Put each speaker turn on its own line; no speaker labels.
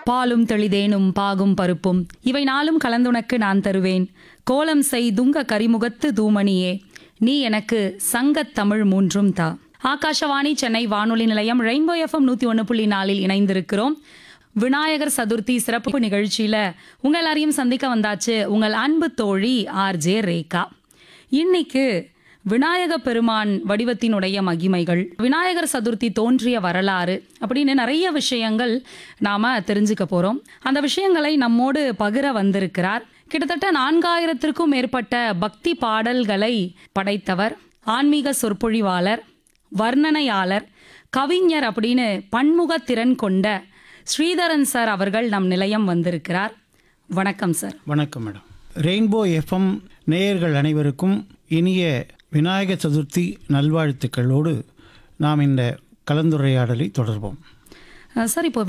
பாலும் தெளிதேனும் பாகும் பருப்பும் இவை நாளும் கலந்துனக்கு நான் தருவேன். கோலம் செய் துங்க கரிமுகத்து தூமணியே, நீ எனக்கு சங்கத் தமிழ் மூன்றும் தா. ஆகாஷவாணி சென்னை வானொலி நிலையம் ரெயின்போ எஃப்எம் 101.4 இணைந்திருக்கிறோம். விநாயகர் சதுர்த்தி சிறப்பு நிகழ்ச்சியில உங்க எல்லாரையும் சந்திக்க வந்தாச்சு உங்கள் அன்பு தோழி ஆர்ஜே ரேகா. இன்னைக்கு விநாயக பெருமான் வடிவத்தினுடைய மகிமைகள், விநாயகர் சதுர்த்தி தோன்றிய வரலாறு அப்படின்னு நிறைய விஷயங்கள் நாம தெரிஞ்சுக்க போறோம். அந்த விஷயங்களை நம்மோடு பகிர வந்திருக்கிறார். கிட்டத்தட்ட 4000த்திற்கும் மேற்பட்ட பக்தி பாடல்களை படைத்தவர், ஆன்மீக சொற்பொழிவாளர், வர்ணனையாளர், கவிஞர் அப்படின்னு பன்முக திறன் கொண்ட ஸ்ரீதரன் சார் அவர்கள் நம் நிலையம் வந்திருக்கிறார். வணக்கம் சார்.
வணக்கம் மேடம். ரெயின்போ எஃப்எம் நேயர்கள் அனைவருக்கும் இனிய விநாயகர் சதுர்த்தி நல்வாழ்த்துக்களோடு நாம் இந்த கலந்துரையாடலை தொடர்போம்.
சார், இப்போ